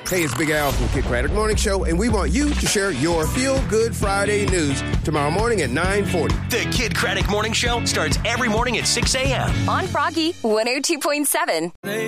Hey, it's Big Al from the Kid Craddock Morning Show, and we want you to share your Feel Good Friday news tomorrow morning at 9:40. The Kid Craddock Morning Show starts every morning at 6 a.m. on Froggy 102.7.